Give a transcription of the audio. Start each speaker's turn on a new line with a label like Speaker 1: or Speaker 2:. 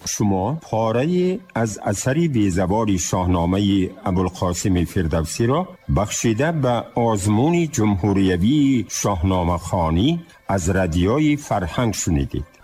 Speaker 1: شما پاره از اثری بی‌زوال شاهنامه ابوالقاسم فردوسی را بخشیده به آزمون جمهوریوی شاهنامه خوانی از رادیوی فرهنگ شنیدید.